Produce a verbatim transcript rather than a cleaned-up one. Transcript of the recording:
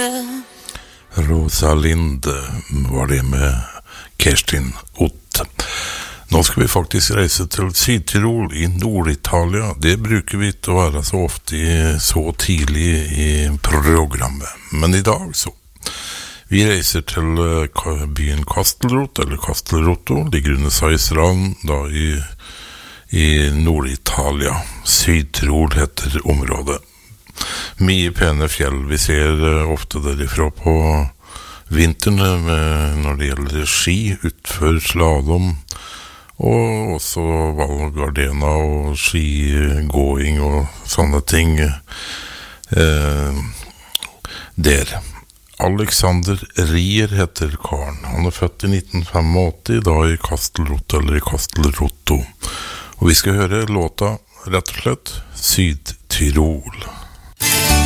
Rosalinde. Rosalinde var det med Kerstin Ott. Nå skal vi faktisk reise til Syd-Tirol i Nord-Italia. Det bruker vi ikke å være så ofte i, så tidlig i programmet. Men i dag så. Vi reiser til byen Castelrot, eller Castelrotto, ligger under Seisran, da i, i Nord-Italia. Syd-Tirol heter området. Mye pene fjell. Vi ser ofte derifra på vinteren når det gjelder ski, utfor slalom, og også Val Gardena og skigåing og sånne ting eh, der. Alexander Rier heter karen. Han er født i nitten åttifem, da i Castelrotto, eller i Castelrotto. Og vi skal høre låta, rett og slett, Syd-Tirol.